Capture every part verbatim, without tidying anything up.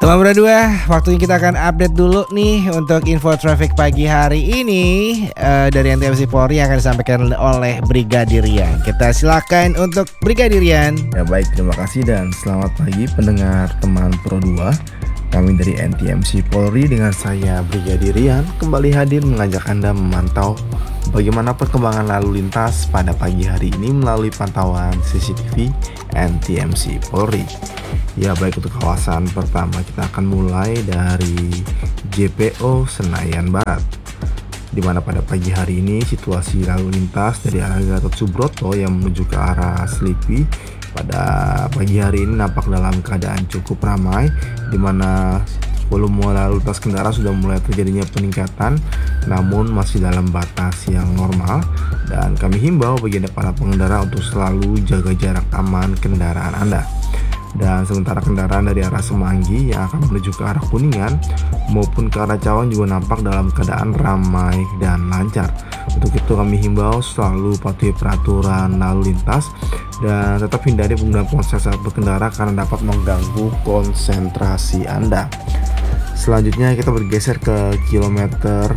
Teman berdua, waktunya kita akan update dulu nih untuk info traffic pagi hari ini uh, dari N T M C Polri yang akan disampaikan oleh Brigadir Rian. Kita silakan untuk Brigadir Rian. Ya baik, terima kasih dan selamat pagi pendengar teman Pro dua. Kami dari N T M C Polri dengan saya Brigadir Rian kembali hadir mengajak Anda memantau bagaimana perkembangan lalu lintas pada pagi hari ini melalui pantauan C C T V N T M C Polri. Ya baik, untuk kawasan pertama kita akan mulai dari J P O Senayan Barat, di mana pada pagi hari ini situasi lalu lintas dari arah Gatot Subroto yang menuju ke arah Selipi pada pagi hari ini nampak dalam keadaan cukup ramai, di mana volume lalu lintas kendaraan sudah mulai terjadinya peningkatan, namun masih dalam batas yang normal. Dan kami himbau bagi para pengendara untuk selalu jaga jarak aman kendaraan Anda. Dan sementara kendaraan dari arah Semanggi yang akan menuju ke arah Kuningan maupun ke arah Cawang juga nampak dalam keadaan ramai dan lancar. Untuk itu kami himbau selalu patuhi peraturan lalu lintas dan tetap hindari penggunaan ponsel saat berkendara karena dapat mengganggu konsentrasi Anda. Selanjutnya kita bergeser ke kilometer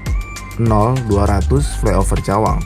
nol dua ratus flyover Cawang,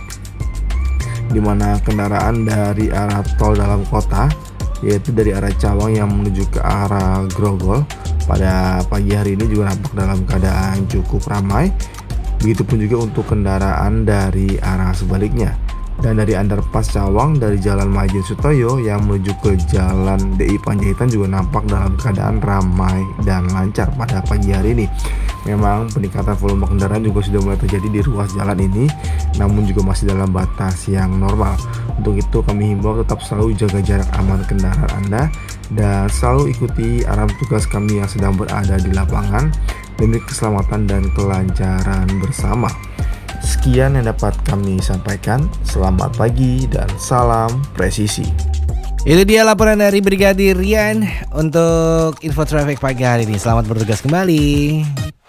di mana kendaraan dari arah tol dalam kota, yaitu dari arah Cawang yang menuju ke arah Grogol, pada pagi hari ini juga nampak dalam keadaan cukup ramai. Begitupun juga untuk kendaraan dari arah sebaliknya. Dan dari underpass Cawang dari Jalan Majen Sutoyo yang menuju ke Jalan D I Panjaitan juga nampak dalam keadaan ramai dan lancar pada pagi hari ini. Memang peningkatan volume kendaraan juga sudah mulai terjadi di ruas jalan ini, namun juga masih dalam batas yang normal. Untuk itu kami himbau tetap selalu jaga jarak aman kendaraan Anda dan selalu ikuti arahan tugas kami yang sedang berada di lapangan demi keselamatan dan kelancaran bersama. Sekian yang dapat kami sampaikan. Selamat pagi dan salam presisi. Itu dia laporan dari Brigadir Rian untuk info traffic pagi hari ini. Selamat bertugas kembali.